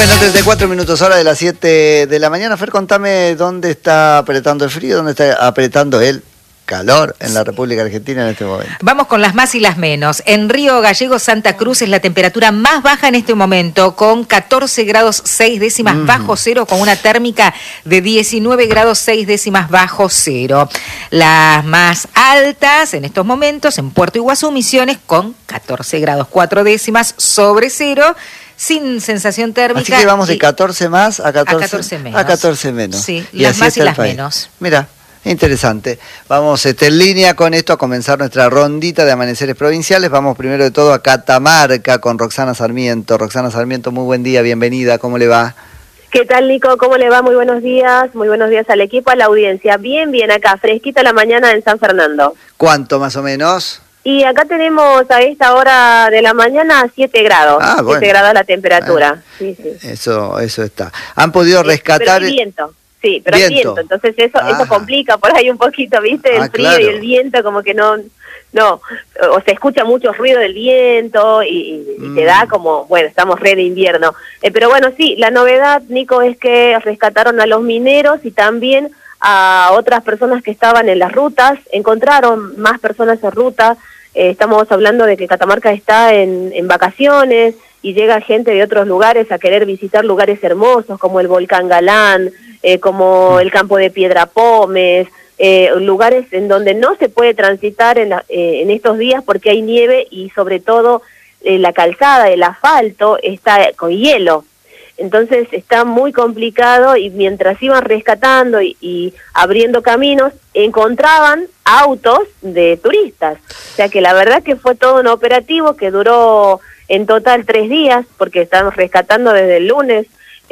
Bueno, 34 minutos, hora de las 7 de la mañana. Fer, contame dónde está apretando el frío, dónde está apretando el calor en la República Argentina en este momento. Vamos con las más y las menos. En Río Gallegos, Santa Cruz, es la temperatura más baja en este momento, con 14 grados 6 décimas bajo cero, con una térmica de 19 grados 6 décimas bajo cero. Las más altas en estos momentos en Puerto Iguazú, Misiones, con 14 grados 4 décimas sobre cero, sin sensación térmica. Así que vamos de 14 más a 14 menos. A 14 menos. Sí, las más y las menos. Mira. Interesante. Vamos en línea con esto a comenzar nuestra rondita de amaneceres provinciales. Vamos primero de todo a Catamarca con Roxana Sarmiento. Roxana Sarmiento, muy buen día, bienvenida, ¿cómo le va? ¿Qué tal, Nico? ¿Cómo le va? Muy buenos días al equipo, a la audiencia. Bien, acá, fresquita la mañana en San Fernando. ¿Cuánto más o menos? Y acá tenemos a esta hora de la mañana 7 grados. Bueno. 7 grados la temperatura. Sí. Eso está. ¿Han podido rescatar? Pero hay viento. Sí, pero hay viento, entonces eso complica por ahí un poquito, ¿viste? El frío, claro. Y el viento como que no, o se escucha mucho ruido del viento y te da como, bueno, estamos re de invierno. Pero bueno, sí, la novedad, Nico, es que rescataron a los mineros y también a otras personas que estaban en las rutas, encontraron más personas en ruta. Estamos hablando de que Catamarca está en vacaciones y llega gente de otros lugares a querer visitar lugares hermosos como el Volcán Galán, como el campo de Piedra Pómez, lugares en donde no se puede transitar en estos días porque hay nieve y sobre todo la calzada, el asfalto está con hielo. Entonces está muy complicado y mientras iban rescatando y abriendo caminos, encontraban autos de turistas. O sea que la verdad que fue todo un operativo que duró en total 3 días, porque estamos rescatando desde el lunes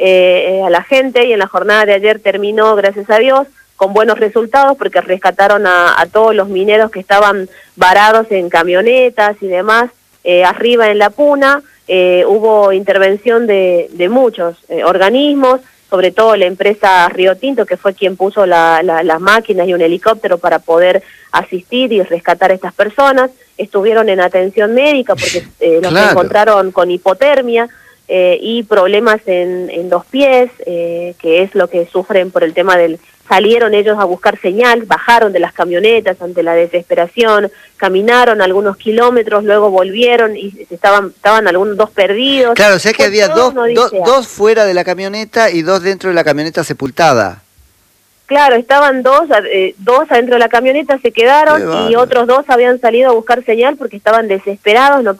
a la gente, y en la jornada de ayer terminó, gracias a Dios, con buenos resultados, porque rescataron a todos los mineros que estaban varados en camionetas y demás, arriba en la puna. Hubo intervención de muchos organismos, sobre todo la empresa Río Tinto, que fue quien puso las máquinas y un helicóptero para poder asistir y rescatar a estas personas. Estuvieron en atención médica porque los encontraron con hipotermia y problemas en los pies, que es lo que sufren por el tema del... Salieron ellos a buscar señal, bajaron de las camionetas ante la desesperación, caminaron algunos kilómetros, luego volvieron y estaban algunos 2 perdidos. Claro, o sea que había dos fuera de la camioneta y 2 dentro de la camioneta sepultada. Claro, estaban dos adentro de la camioneta, se quedaron y otros 2 habían salido a buscar señal porque estaban desesperados, no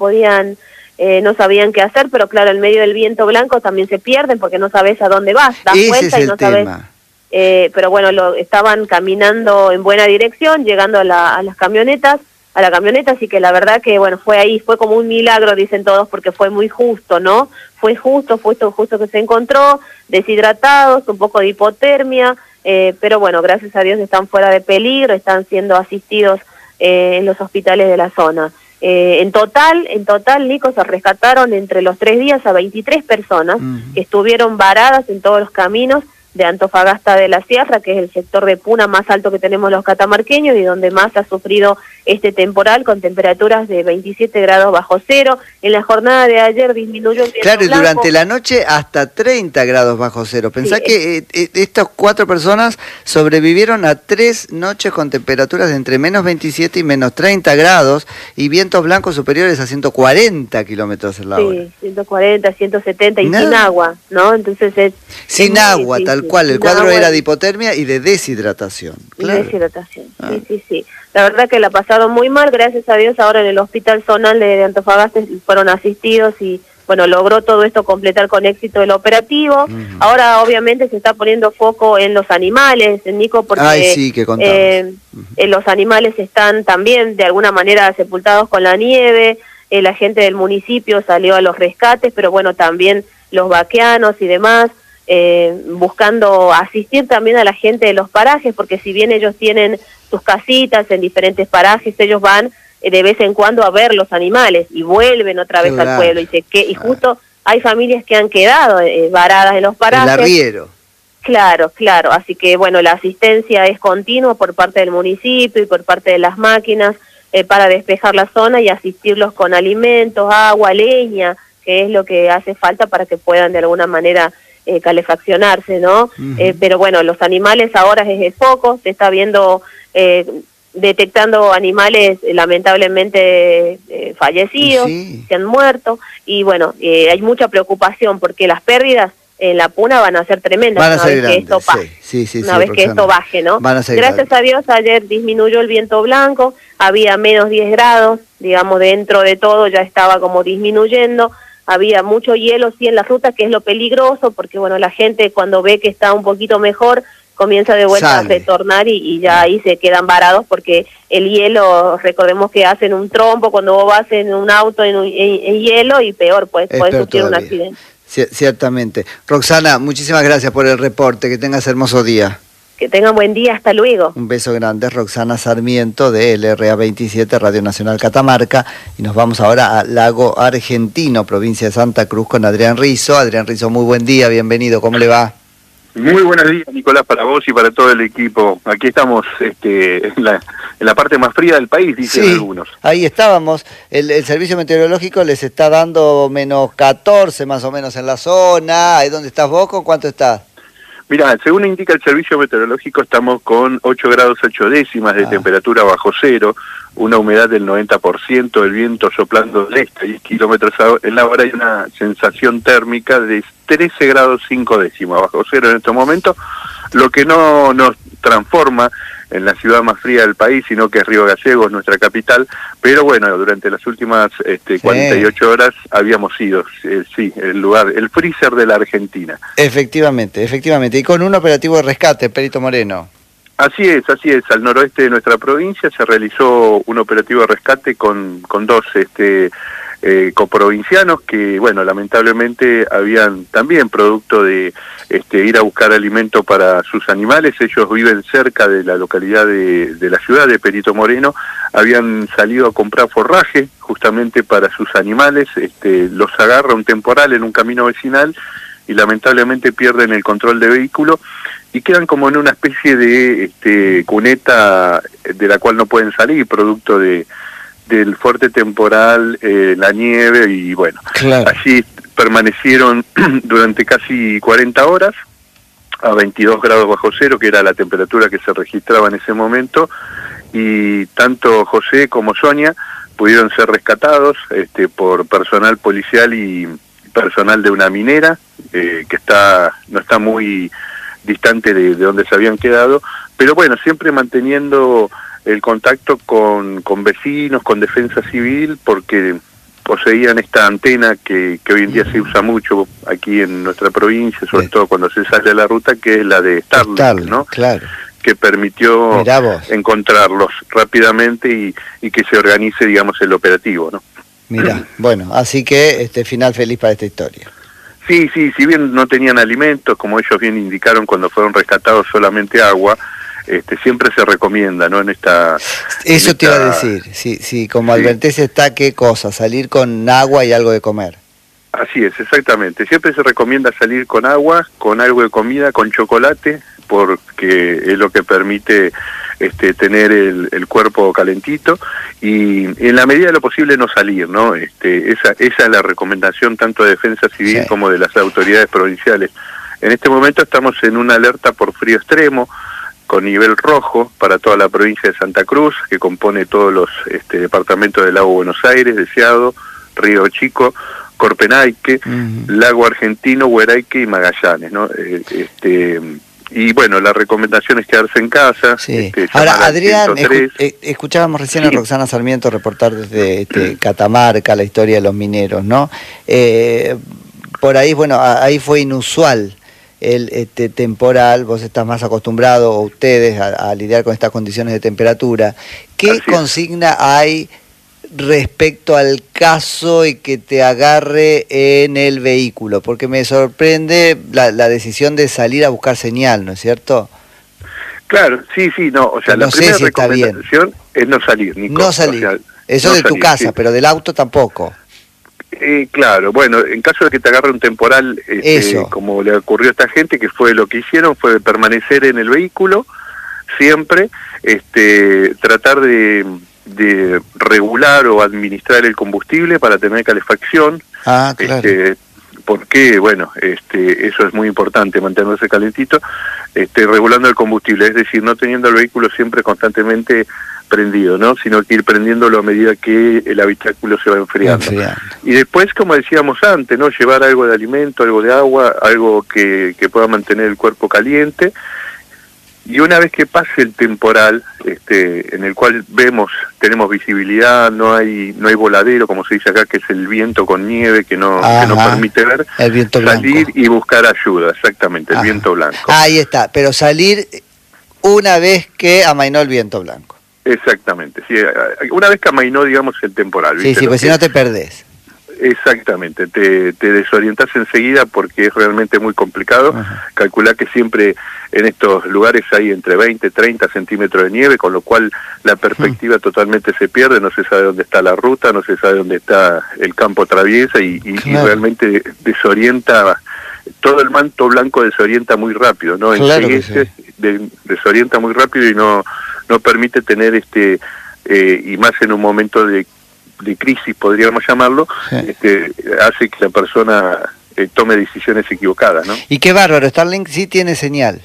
sabían qué hacer, pero claro, en medio del viento blanco también se pierden porque no sabes a dónde vas, das vuelta y no sabes. Pero bueno, estaban caminando en buena dirección, llegando a la camioneta, así que la verdad que bueno, fue como un milagro, dicen todos, porque fue muy justo, ¿no? Fue justo que se encontró, deshidratados, un poco de hipotermia, pero bueno, gracias a Dios están fuera de peligro, están siendo asistidos en los hospitales de la zona. En total, Nico, se rescataron entre los 3 días a 23 personas que estuvieron varadas en todos los caminos de Antofagasta de la Sierra, que es el sector de puna más alto que tenemos los catamarqueños y donde más ha sufrido este temporal, con temperaturas de 27 grados bajo cero. En la jornada de ayer disminuyó el viento Claro, y blanco. durante la noche hasta 30 grados bajo cero. Pensá que estas 4 personas sobrevivieron a 3 noches con temperaturas de entre menos 27 y menos 30 grados y vientos blancos superiores a 140 kilómetros en la hora. Sí, 140, 170 y sin agua, ¿no? Entonces sin agua, tal cual. El cuadro era de hipotermia y de deshidratación. Claro. Y deshidratación, sí. La verdad que la pasaron muy mal, gracias a Dios ahora en el hospital zonal de Antofagasta fueron asistidos y bueno, logró todo esto completar con éxito el operativo. Ahora obviamente se está poniendo foco en los animales, Nico, porque los animales están también de alguna manera sepultados con la nieve, la gente del municipio salió a los rescates, pero bueno, también los vaqueanos y demás, buscando asistir también a la gente de los parajes, porque si bien ellos tienen sus casitas en diferentes parajes, ellos van de vez en cuando a ver los animales y vuelven otra vez al pueblo y justo hay familias que han quedado varadas en los parajes. El arriero. Claro, así que bueno, la asistencia es continua por parte del municipio y por parte de las máquinas para despejar la zona y asistirlos con alimentos, agua, leña, que es lo que hace falta para que puedan de alguna manera calefaccionarse, ¿no? Pero bueno, los animales ahora es poco, se está viendo, detectando animales lamentablemente fallecidos, que han muerto, y bueno, hay mucha preocupación porque las pérdidas en la puna van a ser tremendas una vez que esto pase, una vez que esto baje, ¿no? Gracias a Dios ayer disminuyó el viento blanco, había menos 10 grados, digamos, dentro de todo ya estaba como disminuyendo, había mucho hielo sí en la ruta, que es lo peligroso, porque bueno, la gente cuando ve que está un poquito mejor, comienza de vuelta a retornar y ya ahí se quedan varados, porque el hielo, recordemos que hacen un trompo cuando vos vas en un auto en hielo, y peor, pues podés sufrir un accidente. Ciertamente. Roxana, muchísimas gracias por el reporte, que tengas hermoso día. Que tengan buen día, hasta luego. Un beso grande, Roxana Sarmiento de LRA 27, Radio Nacional Catamarca, y nos vamos ahora a Lago Argentino, provincia de Santa Cruz, con Adrián Rizzo. Adrián Rizzo, muy buen día, bienvenido, ¿cómo le va? Muy buenos días, Nicolás, para vos y para todo el equipo. Aquí estamos en la parte más fría del país, dicen algunos. Ahí estábamos. El servicio meteorológico les está dando menos 14 más o menos en la zona. ¿Ahí donde estás vos? ¿Con cuánto estás? Mirá, según indica el servicio meteorológico, estamos con 8 grados 8 décimas de temperatura bajo cero, una humedad del 90%, el viento soplando del este a 10 kilómetros en la hora, y una sensación térmica de 13 grados 5 décimas bajo cero en estos momentos, lo que no nos transforma en la ciudad más fría del país, sino que es Río Gallegos, nuestra capital, pero bueno, durante las últimas 48 horas habíamos sido, el lugar, el freezer de la Argentina. Efectivamente, y con un operativo de rescate, Perito Moreno. Así es, al noroeste de nuestra provincia se realizó un operativo de rescate con dos coprovincianos que, bueno, lamentablemente habían también producto de ir a buscar alimento para sus animales. Ellos viven cerca de la localidad de la ciudad de Perito Moreno, habían salido a comprar forraje justamente para sus animales, los agarra un temporal en un camino vecinal y lamentablemente pierden el control de vehículo y quedan como en una especie de cuneta de la cual no pueden salir, producto del fuerte temporal, la nieve, y bueno, allí permanecieron durante casi 40 horas a 22 grados bajo cero, que era la temperatura que se registraba en ese momento, y tanto José como Sonia pudieron ser rescatados por personal policial y personal de una minera, que no está muy distante de donde se habían quedado, pero bueno, siempre manteniendo el contacto con vecinos, con defensa civil, porque poseían esta antena que hoy en día se usa mucho aquí en nuestra provincia, sobre todo cuando se sale a la ruta, que es la de Starlink, ¿no? Claro. Que permitió encontrarlos rápidamente y que se organice, digamos, el operativo, ¿no? Mirá, bueno, así que final feliz para esta historia. Sí, si bien no tenían alimentos, como ellos bien indicaron cuando fueron rescatados, solamente agua, siempre se recomienda, ¿no? Eso te iba a decir, sí, como advertencia está, ¿qué cosa? Salir con agua y algo de comer. Así es, exactamente. Siempre se recomienda salir con agua, con algo de comida, con chocolate, porque es lo que permite tener el cuerpo calentito, y en la medida de lo posible no salir, ¿no? Esa es la recomendación tanto de Defensa Civil como de las autoridades provinciales. En este momento estamos en una alerta por frío extremo, con nivel rojo para toda la provincia de Santa Cruz, que compone todos los departamentos del Lago Buenos Aires, Deseado, Río Chico, Corpenayque, Lago Argentino, Hueraique y Magallanes, ¿no? Y bueno, la recomendación es quedarse en casa. Ahora, Adrián, escuchábamos recién a Roxana Sarmiento reportar desde Catamarca la historia de los mineros, ¿no? Por ahí, bueno, ahí fue inusual el temporal, vos estás más acostumbrado, o ustedes, a lidiar con estas condiciones de temperatura. ¿Qué consigna hay respecto al caso y que te agarre en el vehículo? Porque me sorprende la decisión de salir a buscar señal, ¿no es cierto? Claro, sí, no, o sea, la primera recomendación es no salir, Nico. No salir, o sea, eso no de tu casa, pero del auto tampoco. Claro, bueno, en caso de que te agarre un temporal, como le ocurrió a esta gente, que fue lo que hicieron, fue permanecer en el vehículo, siempre, tratar de de regular o administrar el combustible para tener calefacción. Ah, claro. Porque, bueno, eso es muy importante, mantenerse calentito, regulando el combustible, es decir, no teniendo el vehículo siempre constantemente prendido, ¿no? Sino que ir prendiéndolo a medida que el habitáculo se va enfriando. Y después, como decíamos antes, ¿no? Llevar algo de alimento, algo de agua, algo que pueda mantener el cuerpo caliente. Y una vez que pase el temporal, en el cual tenemos visibilidad, no hay voladero, como se dice acá, que es el viento con nieve que no permite ver, el viento salir blanco. Y buscar ayuda, exactamente, el viento blanco. Ahí está, pero salir una vez que amainó el viento blanco. Exactamente, sí, una vez que amainó, digamos, el temporal. ¿Viste? Sí, pues si no te perdés. Exactamente, te desorientás enseguida porque es realmente muy complicado. Calcular que siempre en estos lugares hay entre 20 y 30 centímetros de nieve, con lo cual la perspectiva totalmente se pierde, no se sabe dónde está la ruta, no se sabe dónde está el campo traviesa y realmente desorienta, todo el manto blanco desorienta muy rápido, ¿no? Claro desorienta muy rápido y no permite tener y más en un momento de crisis, podríamos llamarlo, hace que la persona tome decisiones equivocadas, ¿no? Y qué bárbaro, Starlink sí tiene señal.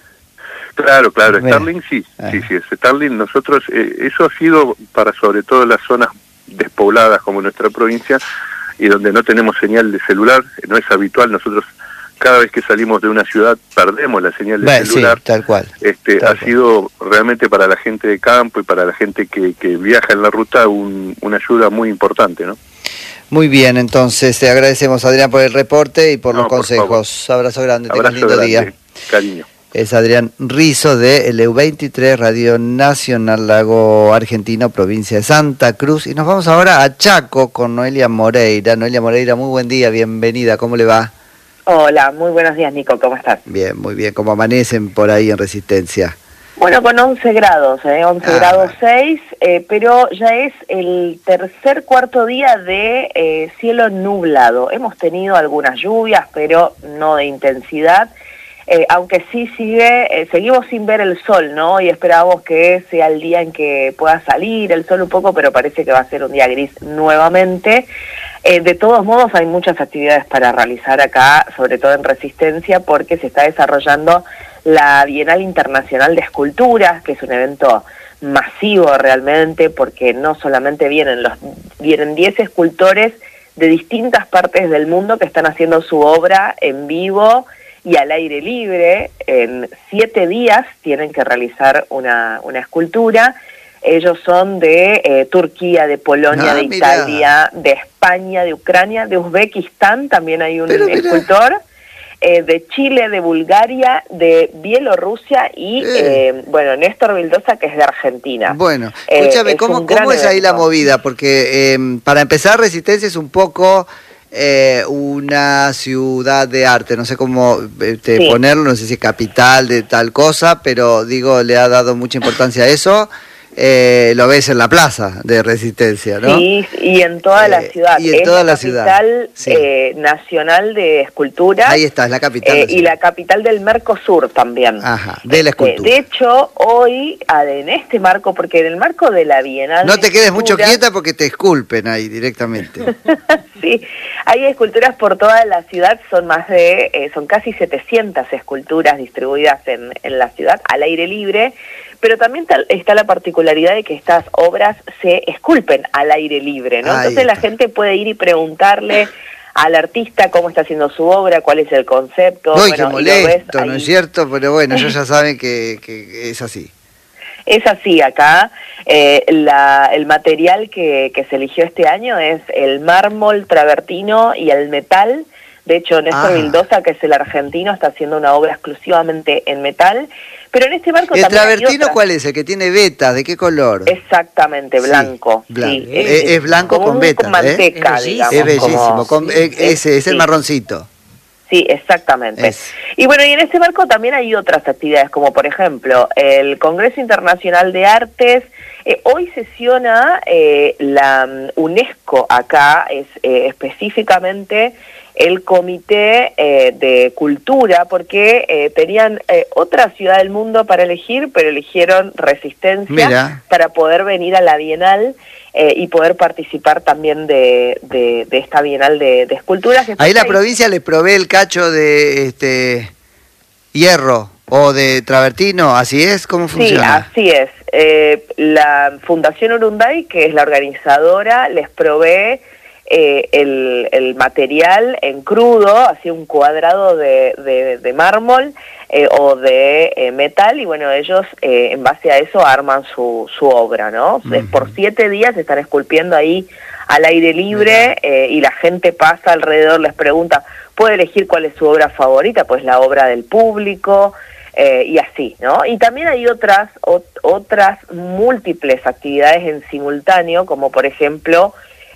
Claro, Starlink sí, Starlink nosotros, eso ha sido para sobre todo las zonas despobladas como nuestra provincia y donde no tenemos señal de celular, no es habitual, nosotros cada vez que salimos de una ciudad perdemos la señal de celular. Sí, tal cual. Sido realmente para la gente de campo y para la gente que viaja en la ruta una ayuda muy importante, ¿no? Muy bien, entonces te agradecemos, Adrián, por el reporte y por los consejos. Abrazo grande, tengas lindo día. Cariño. Es Adrián Rizzo de LU23, Radio Nacional Lago Argentino, provincia de Santa Cruz. Y nos vamos ahora a Chaco con Noelia Moreira. Noelia Moreira, muy buen día, bienvenida, ¿cómo le va? Hola, muy buenos días, Nico, ¿cómo estás? Bien, muy bien, ¿cómo amanecen por ahí en Resistencia? Bueno, con 11 grados, 11 grados 6, pero ya es el cuarto día de cielo nublado. Hemos tenido algunas lluvias, pero no de intensidad, aunque sí seguimos sin ver el sol, ¿no? Y esperamos que sea el día en que pueda salir el sol un poco, pero parece que va a ser un día gris nuevamente. De todos modos, hay muchas actividades para realizar acá, sobre todo en Resistencia, porque se está desarrollando la Bienal Internacional de Esculturas, que es un evento masivo realmente, porque no solamente vienen 10 escultores de distintas partes del mundo que están haciendo su obra en vivo y al aire libre. En 7 días tienen que realizar una escultura. Ellos son de Turquía, de Polonia, de Italia, de España, de Ucrania, de Uzbekistán, también hay un escultor, de Chile, de Bulgaria, de Bielorrusia y, Néstor Vildosa, que es de Argentina. Bueno, escúchame, ¿cómo es ahí la movida? Porque para empezar, Resistencia es un poco una ciudad de arte, no sé cómo ponerlo, no sé si es capital de tal cosa, pero digo, le ha dado mucha importancia a eso. Lo ves en la plaza de Resistencia, ¿no? Sí, y en toda la ciudad. Y en toda la capital nacional de escultura. Ahí está, es la capital. Y la capital del Mercosur también. Ajá, de la escultura. De hecho, hoy, en este marco, porque en el marco de la Bienal... No te quedes mucho quieta porque te esculpen ahí directamente. Sí, hay esculturas por toda la ciudad, son casi 700 esculturas distribuidas en la ciudad, al aire libre. Pero también está la particularidad de que estas obras se esculpen al aire libre, ¿no? Entonces la gente puede ir y preguntarle al artista cómo está haciendo su obra, cuál es el concepto. Qué molesto, ¿no es cierto? Pero bueno, ellos ya saben que es así. Es así acá. El material que se eligió este año es el mármol travertino y el metal. De hecho, Néstor Vildosa, que es el argentino, está haciendo una obra exclusivamente en metal. Pero en este marco ¿El también travertino cuál es? ¿El que tiene vetas? ¿De qué color? Exactamente, blanco. Sí, blanco. Sí, es blanco con vetas. Con manteca, digamos. Es bellísimo. Es el marroncito. Sí, exactamente. Y bueno, y en este marco también hay otras actividades, como por ejemplo el Congreso Internacional de Artes. Hoy sesiona la UNESCO acá, es específicamente el Comité de Cultura, porque tenían otra ciudad del mundo para elegir, pero eligieron Resistencia para poder venir a la Bienal y poder participar también de esta Bienal de Esculturas. Ahí la provincia les provee el cacho de hierro o de travertino, ¿así es? ¿Cómo funciona? Sí, así es. La Fundación Urunday, que es la organizadora, les provee el material en crudo, así un cuadrado de mármol o de metal, y bueno, ellos en base a eso arman su obra, ¿no? Por 7 días están esculpiendo ahí al aire libre y la gente pasa alrededor, les pregunta, puede elegir cuál es su obra favorita, pues la obra del público, y así, ¿no? Y también hay otras múltiples actividades en simultáneo, como por ejemplo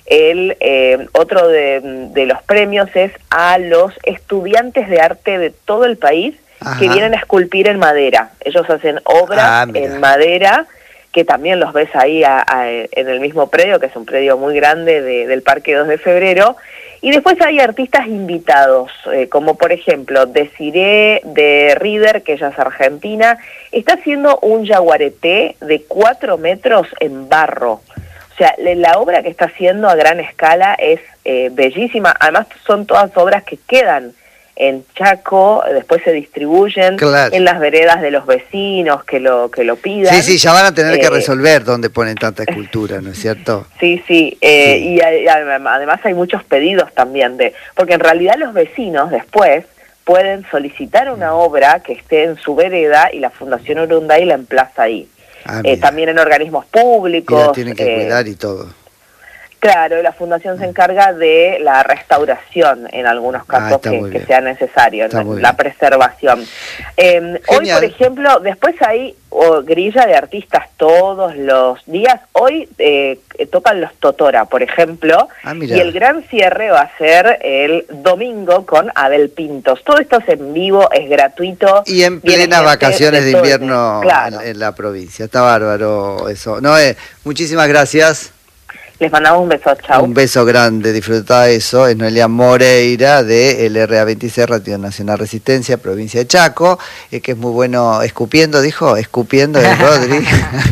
otro de los premios es a los estudiantes de arte de todo el país que vienen a esculpir en madera. Ellos hacen obras en madera, que también los ves ahí en el mismo predio, que es un predio muy grande del Parque 2 de Febrero. Y después hay artistas invitados, como por ejemplo Desiree de Rieder, que ella es argentina, está haciendo un yaguareté de 4 metros en barro. O sea, la obra que está haciendo a gran escala es bellísima. Además, son todas obras que quedan en Chaco, después se distribuyen en las veredas de los vecinos que lo pidan. Sí, ya van a tener que resolver dónde ponen tanta escultura, ¿no es cierto? Sí. Y además hay muchos pedidos también porque en realidad los vecinos después pueden solicitar una obra que esté en su vereda y la Fundación Urunday la emplaza ahí. También en organismos públicos. Y la tienen que cuidar y todo. Claro, la Fundación se encarga de la restauración en algunos casos que sea necesario, la preservación. Hoy, por ejemplo, después hay grilla de artistas todos los días. Hoy tocan los Totora, por ejemplo, y el gran cierre va a ser el domingo con Abel Pintos. Todo esto es en vivo, es gratuito. Y en plenas vacaciones de invierno en la provincia. Está bárbaro eso. Noé, muchísimas gracias. Les mandamos un beso, chao. Un beso grande, disfruta eso. Es Noelia Moreira de LRA26, Radio Nacional Resistencia, provincia de Chaco, que es muy bueno escupiendo de Rodri.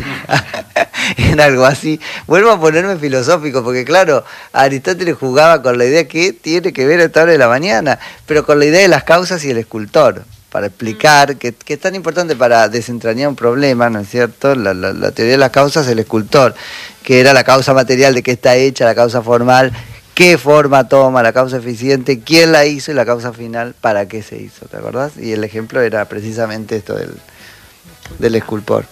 En algo así. Vuelvo a ponerme filosófico, porque claro, Aristóteles jugaba con la idea que tiene que ver a esta hora de la mañana, pero con la idea de las causas y el escultor, para explicar que es tan importante para desentrañar un problema, ¿no es cierto? La teoría de las causas, el escultor, que era la causa material de qué está hecha, la causa formal, qué forma toma, la causa eficiente, quién la hizo y la causa final, para qué se hizo, ¿te acordás? Y el ejemplo era precisamente esto del escultor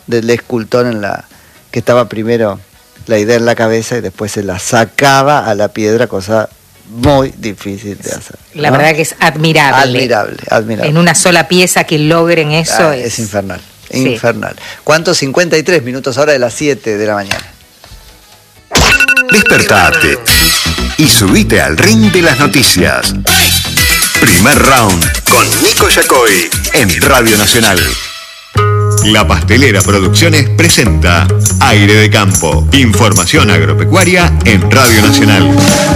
que estaba primero la idea en la cabeza y después se la sacaba a la piedra, cosa muy difícil de hacer, ¿no? La verdad que es admirable. Admirable. En una sola pieza que logren eso es infernal. Infernal. ¿Cuántos? 53 minutos ahora de las 7 de la mañana. Despertate y subite al ring de las noticias. Primer round con Nico Yacoy en Radio Nacional. La Pastelera Producciones presenta Aire de Campo. Información agropecuaria en Radio Nacional.